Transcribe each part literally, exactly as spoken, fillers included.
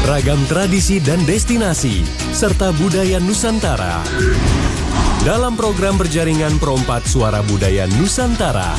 Ragam tradisi dan destinasi, serta budaya Nusantara. Dalam program berjaringan Perompat Suara Budaya Nusantara.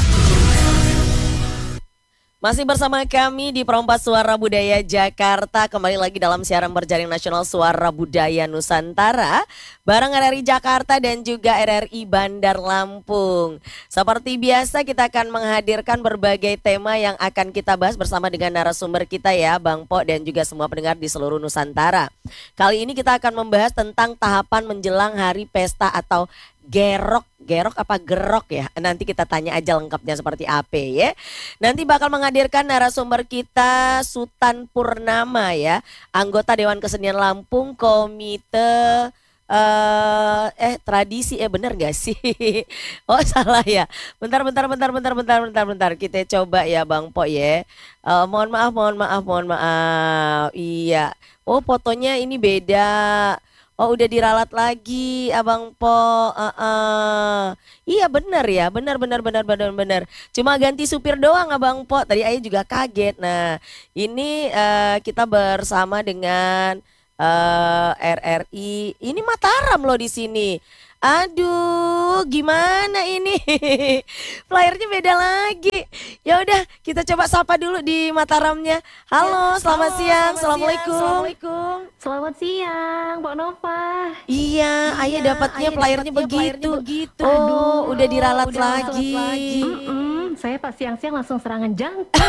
Masih bersama kami di Perompat Suara Budaya Jakarta. Kembali lagi dalam siaran berjaring nasional Suara Budaya Nusantara bareng R R I Jakarta dan juga R R I Bandar Lampung. Seperti biasa kita akan menghadirkan berbagai tema yang akan kita bahas bersama dengan narasumber kita ya, Bang Po dan juga semua pendengar di seluruh Nusantara. Kali ini kita akan membahas tentang tahapan menjelang hari pesta atau gerok, gerok apa gerok ya? Nanti kita tanya aja lengkapnya seperti apa ya. Nanti bakal menghadirkan narasumber kita Sutan Purnama ya, anggota Dewan Kesenian Lampung, Komite uh, eh tradisi eh bener gak sih? Oh salah ya. Bentar bentar bentar bentar bentar bentar bentar. Kita coba ya Bang Po ya. Uh, mohon maaf mohon maaf mohon maaf. Iya. Oh fotonya ini beda. Oh udah diralat lagi Abang Po. uh, uh. Iya benar ya, benar benar benar benar benar. Cuma ganti supir doang Abang Po. Tadi Ayah juga kaget. Nah ini uh, kita bersama dengan uh, R R I. Ini Mataram loh di sini. Aduh, gimana ini? Flyernya beda lagi. Ya udah, kita coba sapa dulu di Mataramnya. Halo, selamat Halo, siang. Selamat Assalamualaikum. Siang. Assalamualaikum. Selamat siang, Mbak Nova. Iya, iya Ayah dapatnya flyernya begitu. begitu. Oh, Aduh, udah diralat udah lagi. lagi. Mm-mm, saya pas siang-siang langsung serangan jantung.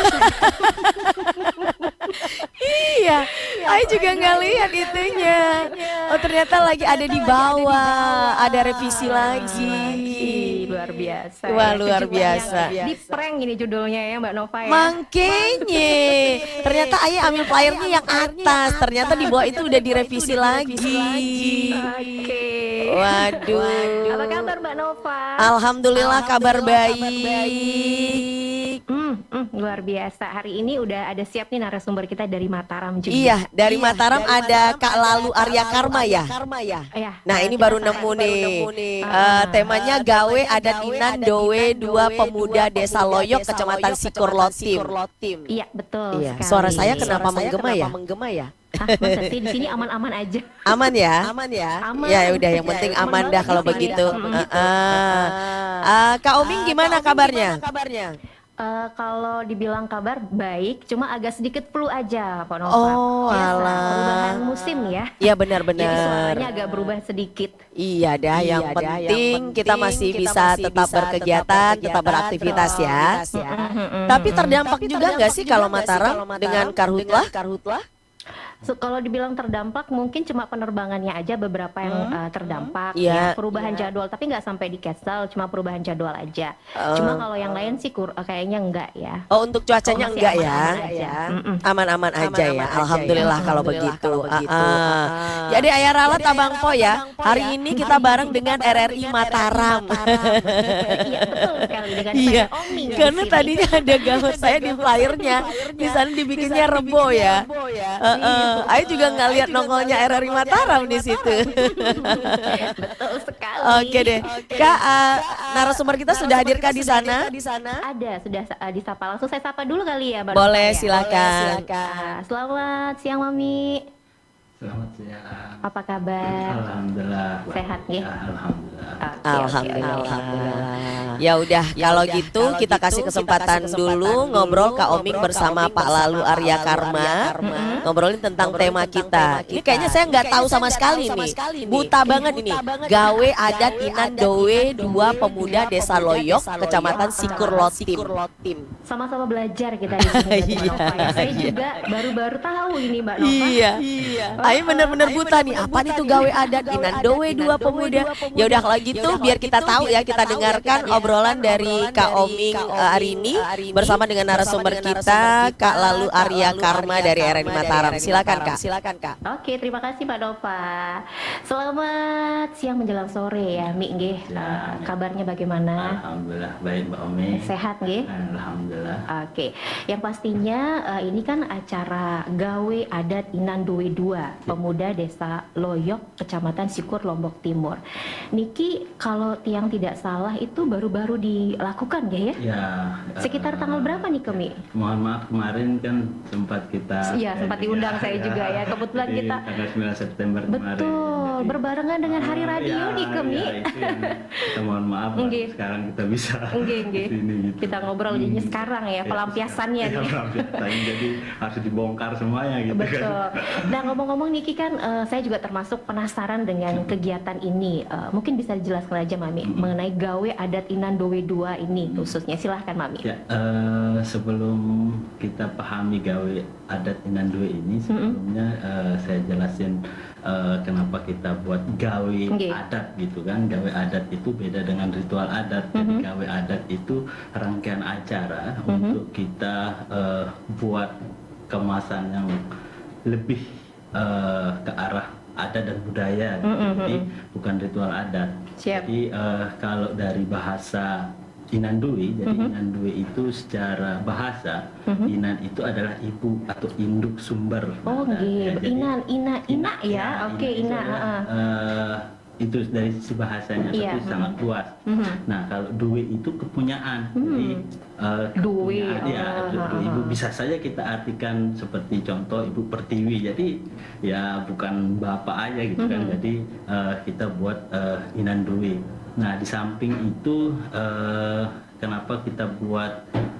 Iya, Ayah juga nggak lihat itunya. Oh ternyata lagi ada di bawah, ada revisi lagi. Luar biasa. Wah luar biasa. Di prank ini judulnya ya Mbak Nova ya. Makanya, ternyata Ayah ambil flyernya yang atas, ternyata di bawah itu udah direvisi lagi. Oke. Waduh. Apa kabar Mbak Nova? Alhamdulillah kabar baik. Hmm, hmm, luar biasa. Hari ini udah ada siap nih narasumber kita dari Mataram juga. Iya, dari iya, Mataram dari ada Mataram Kak Lalu Arya Karma ya. Ya. Nah, ini baru nemu nih. Uh, temanya gawe adat Inan Dowe dua pemuda Desa Loyok Kecamatan Sikur Lotim. Iya, betul iya. sekali. Suara saya kenapa menggema ya? Menggema ya? Hah, masa sih di sini aman-aman aja. Aman ya? Aman ya? Aman. Ya udah yang penting ya, aman dah kalau begitu. Uh, uh. Uh, Kak Oming gimana kabarnya? Kabarnya? Uh, kalau dibilang kabar baik, cuma agak sedikit flu aja, Pak Nova. Oh, biasa, alah. Perubahan musim ya. Iya benar-benar. Jadi suaranya agak berubah sedikit. Iya dah, yang, iya, penting, yang penting kita masih kita bisa masih tetap bisa berkegiatan, tetap, tetap beraktivitas tetap ya. ya. Mm-hmm. Tapi terdampak Tapi juga nggak sih kalau Mataram dengan karhutlah? karhutlah? So, kalau dibilang terdampak mungkin cuma penerbangannya aja beberapa yang hmm. uh, terdampak yeah. ya, perubahan yeah. jadwal, tapi nggak sampai di cancel, cuma perubahan jadwal aja. Uh. Cuma kalau yang lain sih kur uh, kayaknya enggak ya. Oh untuk cuacanya oh, enggak aman ya? Aman aja. Aman-aman aja, aman-aman ya. Aja Alhamdulillah ya. kalau Alhamdulillah begitu. Kalau begitu. Uh, uh. Jadi Ayah ralat Abang Po ya. Hari ini kita bareng dengan R R I Mataram. Iya betul sekali dengan iya. saya Oming. Karena tadinya ada gambar saya di flyernya, di sana dibikinnya Rebo ya. Ayah juga nggak lihat nongolnya R R I Mataram di situ. Betul sekali. Oke deh, Kak, uh, narasumber kita sudah hadirkah di sana? Di sana? Ada, sudah uh, disapa langsung. Saya sapa dulu kali ya, Mbak. Boleh, ya? silakan. Boleh, silakan. Uh, selamat siang, Mami. Selamat siang. Apa kabar? Alhamdulillah. Sehat ya? Alhamdulillah. Okay, Alhamdulillah. Okay, Alhamdulillah. Ya udah, ya kalau udah, gitu kalau kita, gitu, kasih kesempatan kita kasih kesempatan dulu ngobrol Kak Oming bersama Pak Lalu Arya Karma, Karma mm-hmm. ngobrolin tentang, ngobrolin tema, tentang kita. tema kita. Ini kayaknya saya nggak tahu sama sekali nih. Sekali Buta banget ini. Gawe adat Inan Dowe dua pemuda Desa Loyok Kecamatan Sikur Lotim. Sama-sama belajar kita di sini. Saya juga baru-baru tahu ini Mbak Nova. Iya. Iya. Ayo bener-bener buta nih. Apa nih tuh gawe adat Inan Dowe dua pemuda? Ya udah kalau gitu biar kita tahu ya, kita dengarkan obrolan dari Kak Oming hari ini bersama dengan narasumber kita Kak Lalu Arya Karma dari R R I Mataram. Silakan Kak. Silakan Kak. Oke, terima kasih Mbak Nova. Selamat siang menjelang sore ya, Mi nggih. Uh, kabarnya bagaimana? Alhamdulillah baik Mbak Omi. Sehat nggih? Alhamdulillah. Oke. Yang pastinya uh, ini kan acara gawe adat Inan Dowe dua. pemuda Desa Loyok, Kecamatan Sikur, Lombok Timur. Niki, kalau tiang tidak salah itu baru-baru dilakukan ya? Ya. Sekitar eh, tanggal berapa nih Kemi? Mohon maaf kemarin kan sempat kita. Iya, sempat diundang saya juga ya. Kebetulan Jadi, kita. tanggal sembilan September kemarin. Betul, Jadi, berbarengan dengan Hari ah, Radio ya, nih Kemi. ya, itu yang kita mohon maaf. Nggih. Sekarang kita bisa. Nggih, nggih. Kesini, gitu. Kita ngobrol jadinya sekarang ya, pelampiasannya ya, nih. pelampiasannya. Jadi harus dibongkar semuanya gitu. Betul. Nah, ngomong-ngomong Niki kan eh, saya juga termasuk penasaran dengan kegiatan ini. Eh, mungkin bisa dijelaskan aja Mami Mm-mm. mengenai gawe adat Inandowe dua ini khususnya. Silahkan Mami. Ya, eh, sebelum kita pahami gawe adat Inandowe ini, sebelumnya eh, saya jelasin eh, kenapa kita buat gawe Nggih. adat gitu kan. Gawe adat itu beda dengan ritual adat. Jadi Mhm. gawe adat itu rangkaian acara Mhm. untuk kita eh, buat kemasan yang lebih eh, ke arah adat dan budaya. Mhm, Jadi mhm. bukan ritual adat. Siap. Jadi eh, kalau dari bahasa Inandowe, jadi Mhm. Inandowe itu secara bahasa, Mhm. Inan itu adalah ibu atau induk sumber. Oh, Nah, nggih. ya, jadi Inan, ina, ina ya. Oke, itu ina, adalah, heeh. eh, itu dari sisi bahasanya, Iya, tapi mhm. sangat luas. Mhm. Nah, kalau duwe itu kepunyaan, Hmm. jadi eh, Duwe, kepunyaan, ya, oh, du- ha, ha, ibu ha. bisa saja kita artikan seperti contoh ibu pertiwi. Jadi ya bukan bapak aja gitu kan. Mhm. Jadi eh, kita buat eh, Inan Duwe. Nah, di samping itu eh, kenapa kita buat